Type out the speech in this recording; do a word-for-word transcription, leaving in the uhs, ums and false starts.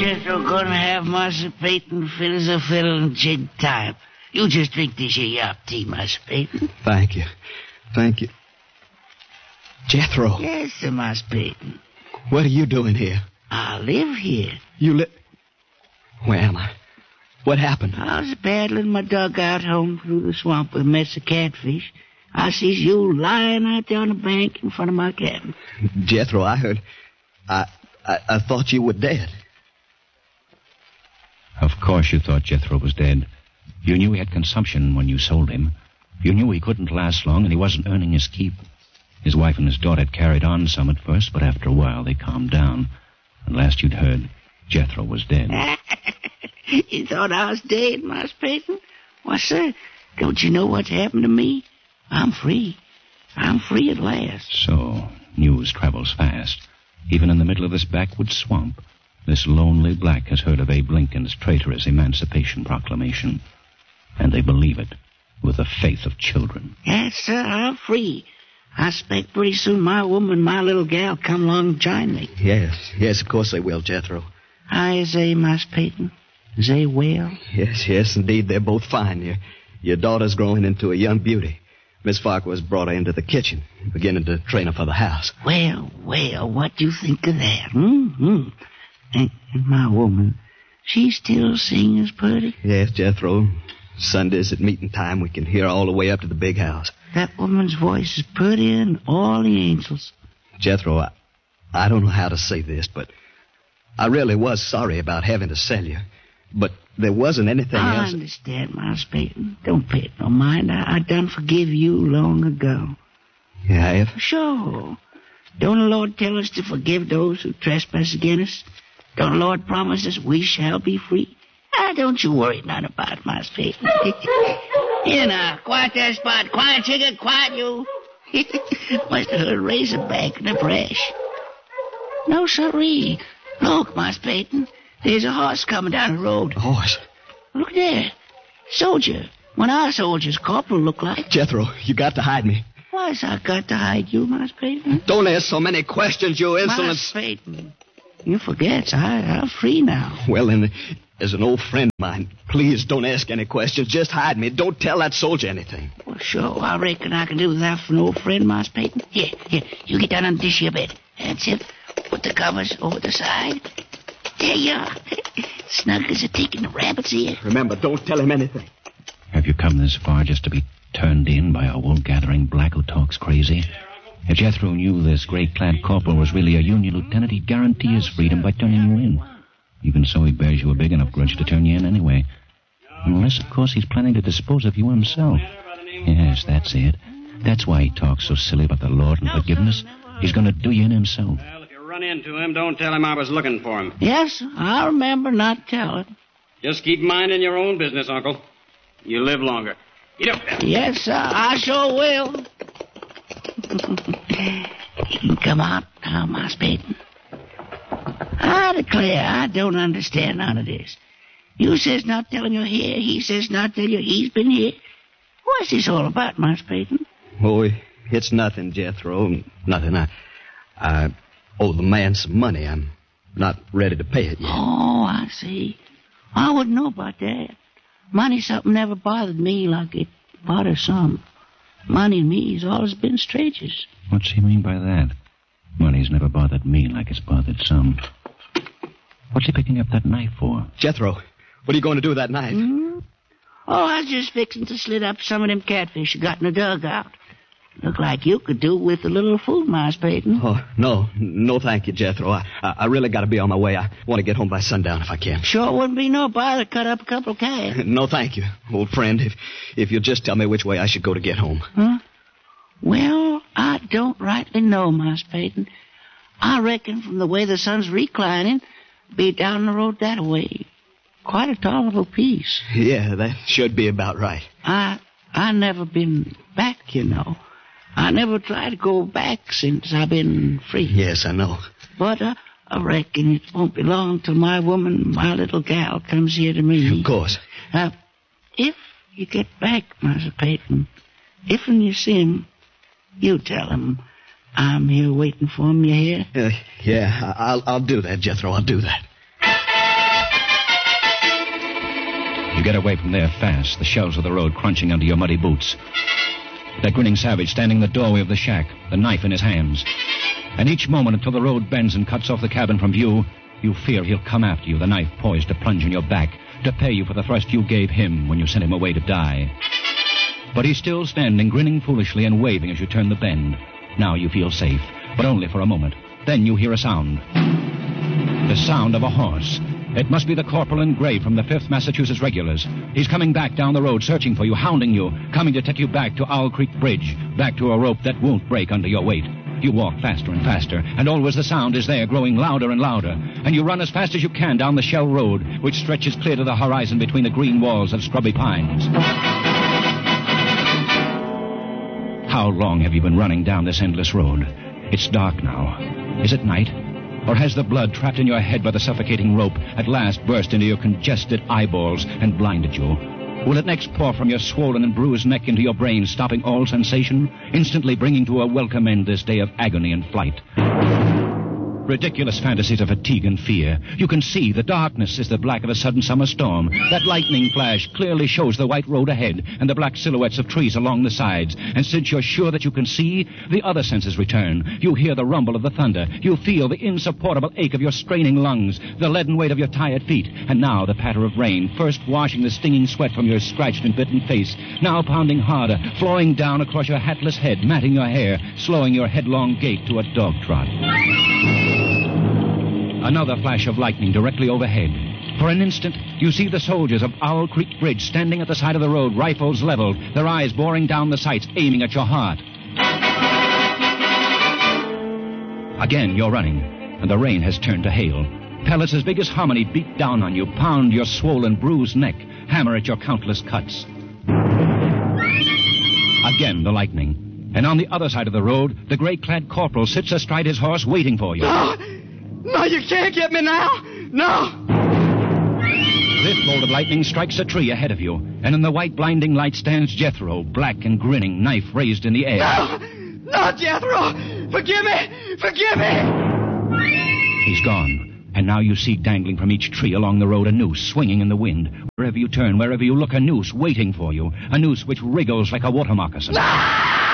Jethro gonna have Master Peyton fit as a fiddle and jig time. You just drink this here yop tea, Master Peyton. Thank you. Thank you. Jethro. Yes, sir, Master Peyton. What are you doing here? I live here. You live... Where am I? What happened? I was paddling my dugout home through the swamp with a mess of catfish. I sees you lying out there on the bank in front of my cabin. Jethro, I heard... I, I, I thought you were dead. Of course you thought Jethro was dead. You knew he had consumption when you sold him. You knew he couldn't last long and he wasn't earning his keep. His wife and his daughter had carried on some at first, but after a while they calmed down. And last you'd heard, Jethro was dead. You thought I was dead, Master Peyton? Why, sir, don't you know what's happened to me? I'm free. I'm free at last. So, news travels fast. Even in the middle of this backwoods swamp, this lonely black has heard of Abe Lincoln's traitorous Emancipation Proclamation. And they believe it with the faith of children. Yes, sir, I'm free. I expect pretty soon my woman and my little gal come along and join me. Yes, yes, of course they will, Jethro. How is they, Master Peyton? Is they well? Yes, yes, indeed, they're both fine. Your, your daughter's growing into a young beauty. Miss Farquhar's brought her into the kitchen, beginning to train her for the house. Well, well, what do you think of that? Mm-hmm. And, and my woman, she still sings pretty? Yes, Jethro. Sundays at meeting time, we can hear all the way up to the big house. That woman's voice is prettier than all the angels. Jethro, I, I don't know how to say this, but I really was sorry about having to sell you. But there wasn't anything I else. I understand, Miles Peyton. Don't pay it no mind. I, I done forgive you long ago. Yeah, I have? Sure. Don't the Lord tell us to forgive those who trespass against us? Don't the Lord promise us we shall be free? Ah, don't you worry none about it, Miles Peyton. Here now, quiet that spot. Quiet, chicken, quiet you. Must have heard a razorback in the brush. No, sirree. Look, Miles Peyton. There's a horse coming down the road. A horse? Look there. Soldier. One of our soldiers, Corporal, look like. Jethro, you got to hide me. Why's I got to hide you, Miles Peyton? Don't ask so many questions, you insolent... Miles Peyton, you forget. I, I'm free now. Well, then, as an old friend of mine, please don't ask any questions. Just hide me. Don't tell that soldier anything. Well, sure. I reckon I can do that for an old friend, Miles Peyton. Here, here. You get down on this here bed. That's it. Put the covers over the side. There you are. Snug as a tick in the rabbit's ear. Remember, don't tell him anything. Have you come this far just to be turned in by a wool-gathering black who talks crazy? If Jethro knew this gray-clad corporal was really a Union lieutenant, he'd guarantee his freedom by turning you in. Even so, he bears you a big enough grudge to turn you in anyway. Unless, of course, he's planning to dispose of you himself. Yes, that's it. That's why he talks so silly about the Lord and forgiveness. He's going to do you in himself. Well, if you run into him, don't tell him I was looking for him. Yes, I remember not telling. Just keep minding your own business, Uncle. You live longer. Eat up. Yes, sir, I sure will. You can come out now, Miles Peyton. I declare, I don't understand none of this. You says not telling you here. He says not tell you he's been here. What's this all about, Miles Peyton? Oh, it's nothing, Jethro. Nothing. I, I owe the man some money. I'm not ready to pay it yet. Oh, I see. I wouldn't know about that. Money something never bothered me like it bothers some. Money and me's always been strangers. What's he mean by that? Money's never bothered me like it's bothered some. What's he picking up that knife for? Jethro, what are you going to do with that knife? Mm-hmm. Oh, I was just fixing to slit up some of them catfish you got in the dugout. Look like you could do with a little food, Miles Peyton. Oh, no. No, thank you, Jethro. I, I, I really got to be on my way. I want to get home by sundown if I can. Sure wouldn't be no bother to cut up a couple of calves. No, thank you, old friend. If if you'll just tell me which way I should go to get home. Huh? Well, I don't rightly know, Miles Peyton. I reckon from the way the sun's reclining, be down the road that way. Quite a tolerable piece. Yeah, that should be about right. I I never been back, you know. I never tried to go back since I've been free. Yes, I know. But uh, I reckon it won't be long till my woman, my little gal, comes here to me. Of course. Uh, if you get back, Master Peyton, if and you see him, you tell him I'm here waiting for him, you hear? Uh, yeah, I'll, I'll do that, Jethro. I'll do that. You get away from there fast, the shells of the road crunching under your muddy boots. That grinning savage standing in the doorway of the shack, the knife in his hands. And each moment until the road bends and cuts off the cabin from view, you fear he'll come after you, the knife poised to plunge in your back, to pay you for the thrust you gave him when you sent him away to die. But he's still standing, grinning foolishly and waving as you turn the bend. Now you feel safe, but only for a moment. Then you hear a sound. The sound of a horse. It must be the Corporal in gray from the fifth Massachusetts Regulars. He's coming back down the road, searching for you, hounding you, coming to take you back to Owl Creek Bridge, back to a rope that won't break under your weight. You walk faster and faster, and always the sound is there, growing louder and louder. And you run as fast as you can down the Shell Road, which stretches clear to the horizon between the green walls of scrubby pines. How long have you been running down this endless road? It's dark now. Is it night? Or has the blood trapped in your head by the suffocating rope at last burst into your congested eyeballs and blinded you? Will it next pour from your swollen and bruised neck into your brain, stopping all sensation, instantly bringing to a welcome end this day of agony and flight? Ridiculous fantasies of fatigue and fear. You can see the darkness is the black of a sudden summer storm. That lightning flash clearly shows the white road ahead and the black silhouettes of trees along the sides. And since you're sure that you can see, the other senses return. You hear the rumble of the thunder. You feel the insupportable ache of your straining lungs, the leaden weight of your tired feet. And now the patter of rain, first washing the stinging sweat from your scratched and bitten face, now pounding harder, flowing down across your hatless head, matting your hair, slowing your headlong gait to a dog trot. Another flash of lightning directly overhead. For an instant, you see the soldiers of Owl Creek Bridge standing at the side of the road, rifles leveled, their eyes boring down the sights, aiming at your heart. Again, you're running, and the rain has turned to hail. Pellets as big as hominy beat down on you, pound your swollen, bruised neck, hammer at your countless cuts. Again, the lightning. And on the other side of the road, the gray-clad corporal sits astride his horse waiting for you. No! No, you can't get me now! No! This bolt of lightning strikes a tree ahead of you, and in the white blinding light stands Jethro, black and grinning, knife raised in the air. No! No, Jethro! Forgive me! Forgive me! He's gone, and now you see dangling from each tree along the road a noose swinging in the wind. Wherever you turn, wherever you look, a noose waiting for you. A noose which wriggles like a water moccasin. No!